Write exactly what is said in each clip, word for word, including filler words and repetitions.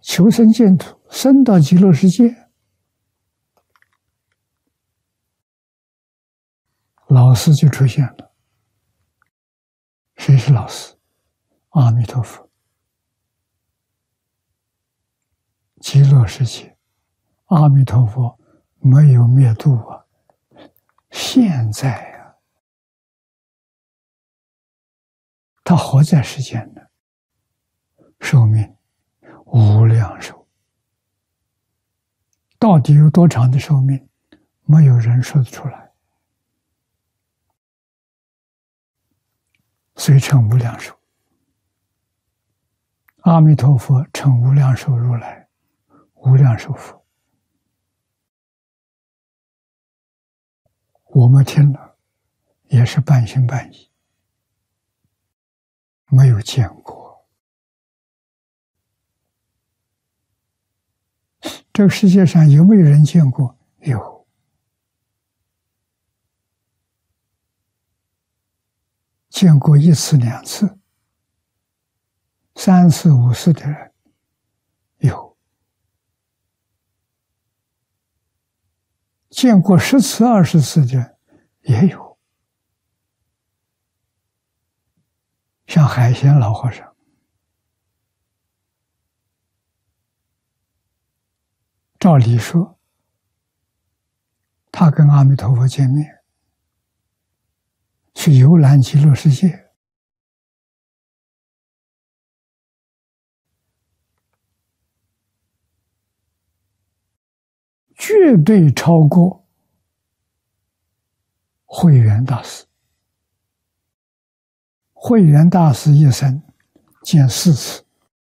求生净土，生到极乐世界，老师就出现了。谁是老师？阿弥陀佛。极乐世界，阿弥陀佛没有灭度啊，现在啊，他活在世间呢，寿命无量寿。到底有多长的寿命，没有人说得出来，虽称无量寿。阿弥陀佛称无量寿如来，无量寿佛。我们听了也是半信半疑，没有见过。这个世界上有没有人见过？有。见过一次两次，三次五次的人有，见过十次二十次的人也有。像海贤老和尚，照理说他跟阿弥陀佛见面，去游览极乐世界，绝对超过慧远大师。慧远大师一生见四次，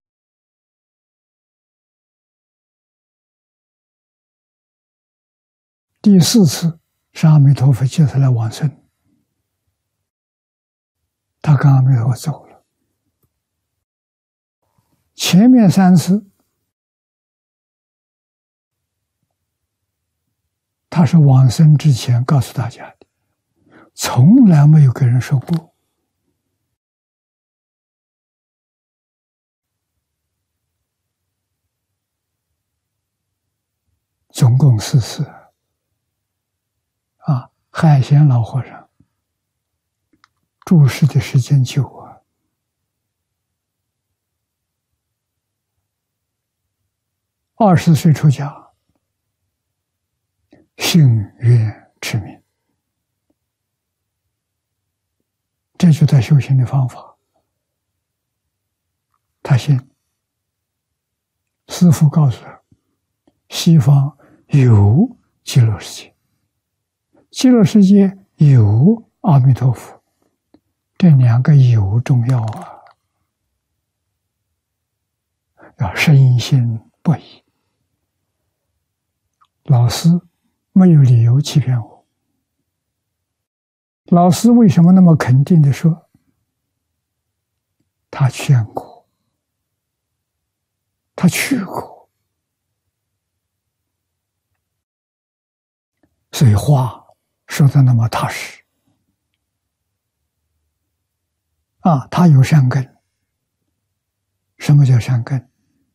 第四次是阿弥陀佛接他来往生，他跟阿弥陀佛走了。前面三次他是往生之前告诉大家的，从来没有跟人说过。总共四次啊！海贤老和尚住世的时间久啊，二十岁出家，信愿持名，这就是他修行的方法。他信，师父告诉他，西方有极乐世界，极乐世界有阿弥陀佛，这两个有重要啊，要深信不疑。老师没有理由欺骗我。老师为什么那么肯定的说？他见过，他去过。所以话说的那么踏实啊，他有善根。什么叫善根？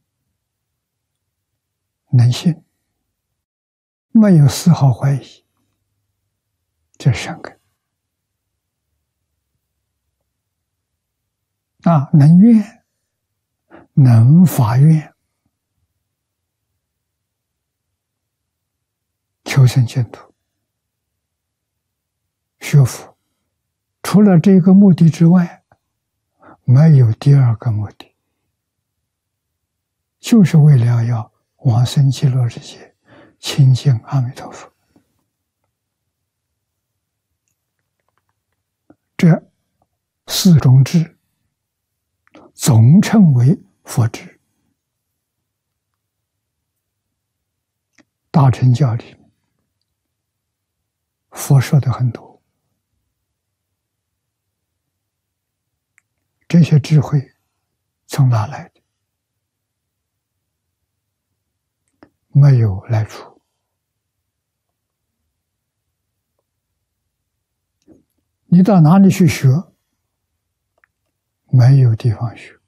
能信，没有丝毫怀疑，这是善根啊。能愿，能发愿，求生净土。学佛除了这个目的之外，没有第二个目的，就是为了要往生极乐世界，亲近阿弥陀佛。这四种智总称为佛智。大乘教里佛说的很多，这些智慧从哪来的？没有来处。你到哪里去学？没有地方学。